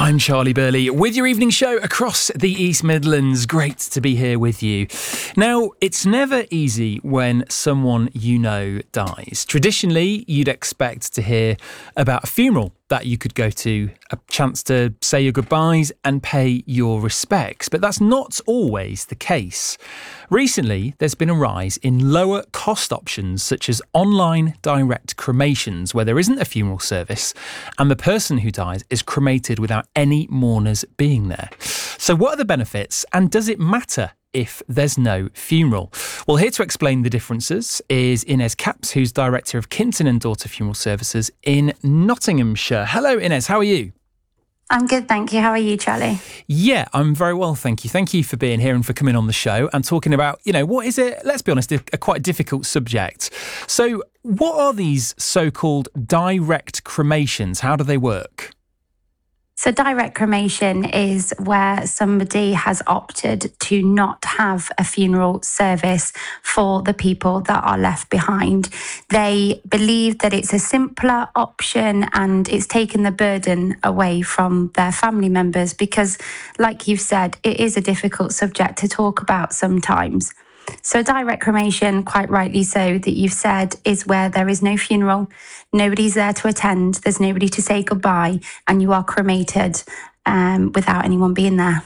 I'm Charlie Burley with your evening show across the East Midlands. Great to be here with you. Now, it's never easy when someone you know dies. Traditionally, you'd expect to hear about a funeral that you could go to, a chance to say your goodbyes and pay your respects. But that's not always the case. Recently, there's been a rise in lower cost options such as online direct cremations, where there isn't a funeral service and the person who dies is cremated without any mourners being there. So what are the benefits, and does it matter if there's no funeral? Well, here to explain the differences is Inez Capps, who's Director of Kinton and Daughter Funeral Services in Nottinghamshire. Hello, Inez, how are you? I'm good, thank you. How are you, Charlie? Yeah, I'm very well, thank you. Thank you for being here and for coming on the show and talking about, what is it, let's be honest, a quite difficult subject. So what are these so-called direct cremations? How do they work? So direct cremation is where somebody has opted to not have a funeral service for the people that are left behind. They believe that it's a simpler option and it's taken the burden away from their family members because, like you've said, it is a difficult subject to talk about sometimes. So direct cremation, quite rightly so, that you've said, is where there is no funeral, nobody's there to attend, there's nobody to say goodbye, and you are cremated without anyone being there.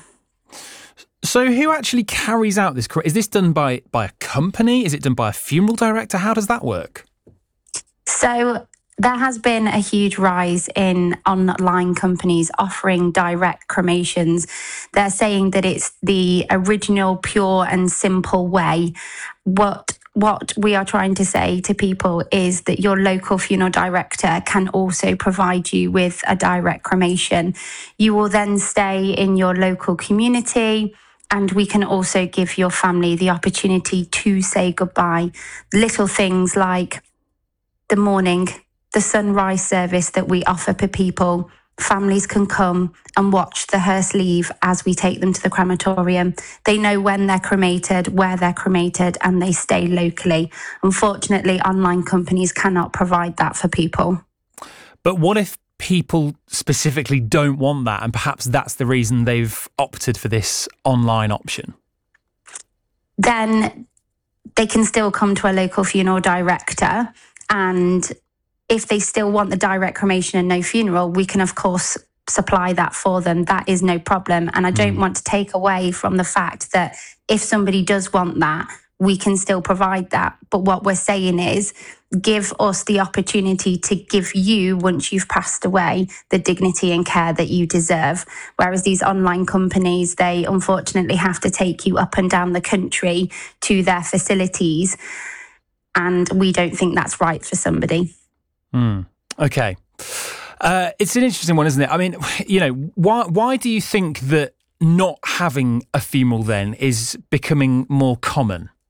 So who actually carries out this? Is this done by a company? Is it done by a funeral director? How does that work? So there has been a huge rise in online companies offering direct cremations. They're saying that it's the original, pure and simple way. What we are trying to say to people is that your local funeral director can also provide you with a direct cremation. You will then stay in your local community, and we can also give your family the opportunity to say goodbye. Little things like the morning, the sunrise service that we offer for people. Families can come and watch the hearse leave as we take them to the crematorium. They know when they're cremated, where they're cremated, and they stay locally. Unfortunately, online companies cannot provide that for people. But what if people specifically don't want that, and perhaps that's the reason they've opted for this online option? Then they can still come to a local funeral director, and if they still want the direct cremation and no funeral, we can, of course, supply that for them. That is no problem. And I don't want to take away from the fact that if somebody does want that, we can still provide that. But what we're saying is give us the opportunity to give you, once you've passed away, the dignity and care that you deserve. Whereas these online companies, they unfortunately have to take you up and down the country to their facilities. And we don't think that's right for somebody. Okay. It's an interesting one, isn't it? I mean, why do you think that not having a funeral then is becoming more common?